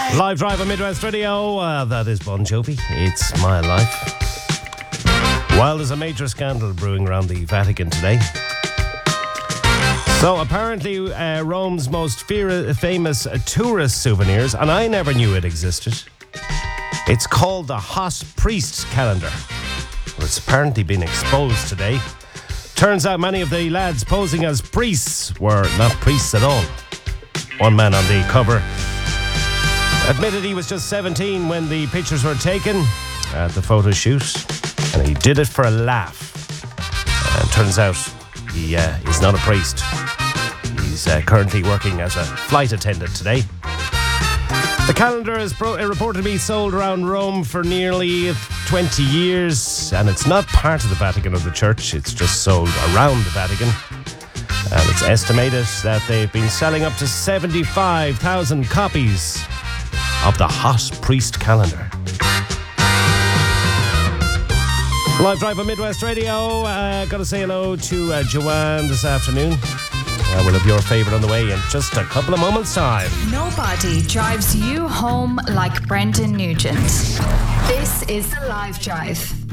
Live drive on Midwest Radio. That is Bon Jovi. It's My Life. Well, there's a major scandal brewing around the Vatican today. So apparently Rome's most famous tourist souvenirs, and I never knew it existed. It's called the Hot Priest calendar. Well, it's apparently been exposed today. Turns out many of the lads posing as priests were not priests at all. One man on the cover admitted he was just 17 when the pictures were taken at the photo shoot, and he did it for a laugh. And turns out he is not a priest. He's currently working as a flight attendant today. The calendar is reported to be sold around Rome for nearly 20 years, and it's not part of the Vatican or the Church. It's just sold around the Vatican. And it's estimated that they've been selling up to 75,000 copies of the Hot Priest calendar. Live drive on Midwest Radio. Got to say hello to Joanne this afternoon. We'll have your favourite on the way in just a couple of moments' time. Nobody drives you home like Brendan Nugent. This is the Live Drive.